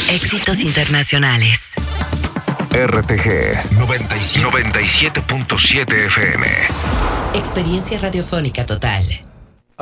Éxitos internacionales. RTG 97.7 FM. Experiencia radiofónica total.